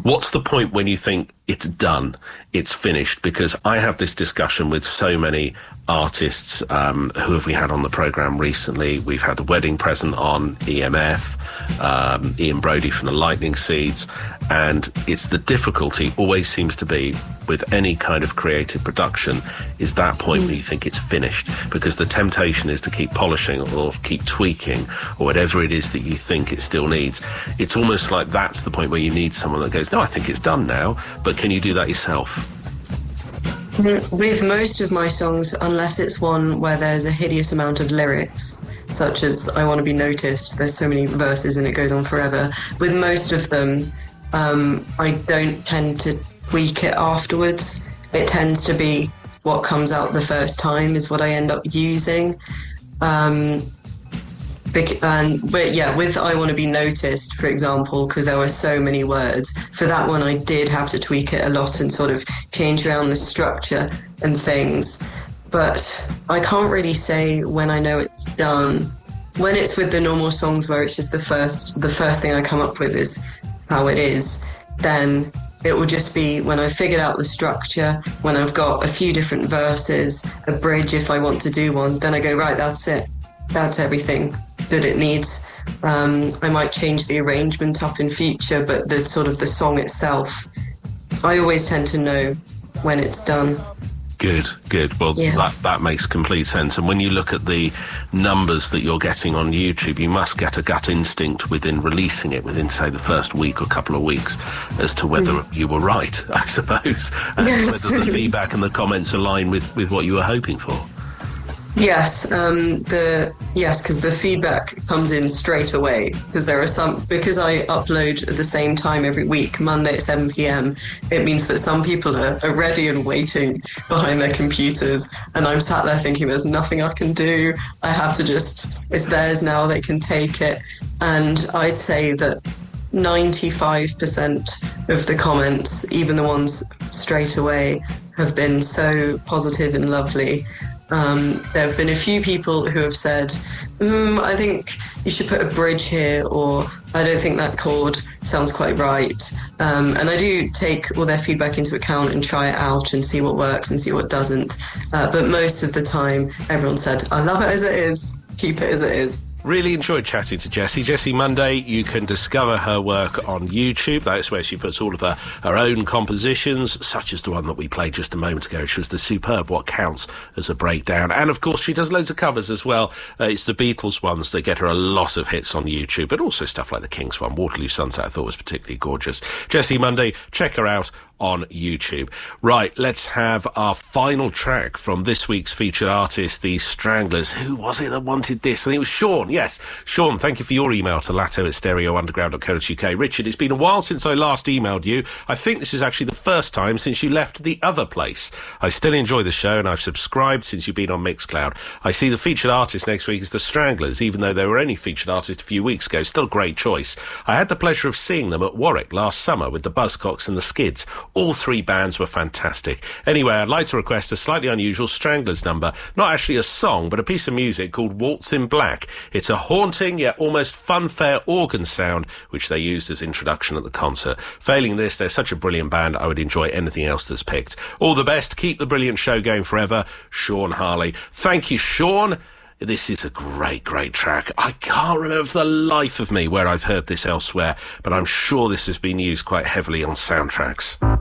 What's the point when you think it's done, it's finished? Because I have this discussion with so many artists. Who have we had on the programme recently? We've had The Wedding Present on, EMF, Ian Brodie from the Lightning Seeds, and it's the difficulty always seems to be with any kind of creative production is that point where you think it's finished, because the temptation is to keep polishing or keep tweaking or whatever it is that you think it still needs. It's almost like that's the point where you need someone that goes, no, I think it's done now, but can you do that yourself? With most of my songs, unless it's one where there's a hideous amount of lyrics, such as I Want to Be Noticed, there's so many verses and it goes on forever. With most of them, I don't tend to tweak it afterwards. It tends to be what comes out the first time is what I end up using. But yeah, with I Want to Be Noticed, for example, because there were so many words, for that one I did have to tweak it a lot and sort of change around the structure and things. But I can't really say when I know it's done. When it's with the normal songs where it's just the first thing I come up with is how it is, then it will just be when I figured out the structure, when I've got a few different verses, a bridge if I want to do one, then I go, right, that's it. That's everything that it needs. I might change the arrangement up in future, but the sort of the song itself, I always tend to know when it's done. Good. Well, yeah. That makes complete sense. And when you look at the numbers that you're getting on YouTube, you must get a gut instinct within releasing it within, say, the first week or couple of weeks as to whether you were right, I suppose, and whether the feedback and the comments align with what you were hoping for. Yes, because the feedback comes in straight away, because there are because I upload at the same time every week, Monday at 7 p.m, it means that some people are ready and waiting behind their computers, and I'm sat there thinking there's nothing I can do. I have to it's theirs now, they can take it. And I'd say that 95% of the comments, even the ones straight away, have been so positive and lovely. There have been a few people who have said, I think you should put a bridge here, or I don't think that chord sounds quite right. And I do take all their feedback into account and try it out and see what works and see what doesn't. But most of the time, everyone said, I love it as it is, keep it as it is. Really enjoyed chatting to Jessie. Jessie Munday, you can discover her work on YouTube. That's where she puts all of her own compositions, such as the one that we played just a moment ago, which was the superb What Counts as a Breakdown. And, of course, she does loads of covers as well. It's the Beatles ones that get her a lot of hits on YouTube, but also stuff like the Kings one. Waterloo Sunset I thought was particularly gorgeous. Jessie Munday, check her out on YouTube. Right, let's have our final track from this week's featured artist, the Stranglers. Who was it that wanted this? I think it was Sean. Yes, Sean, thank you for your email to latto@stereounderground.co.uk. Richard, it's been a while since I last emailed you. I think this is actually the first time since you left the other place. I still enjoy the show and I've subscribed since you've been on Mixcloud. I see the featured artist next week is the Stranglers, even though they were only featured artist a few weeks ago. Still a great choice. I had the pleasure of seeing them at Warwick last summer with the Buzzcocks and the Skids. All three bands were fantastic. Anyway, I'd like to request a slightly unusual Stranglers number. Not actually a song, but a piece of music called Waltz in Black. It's a haunting yet almost funfair organ sound, which they used as introduction at the concert. Failing this, they're such a brilliant band, I would enjoy anything else that's picked. All the best. Keep the brilliant show going forever. Sean Harley. Thank you, Sean. This is a great track. I can't remember for the life of me where I've heard this elsewhere, but I'm sure this has been used quite heavily on soundtracks.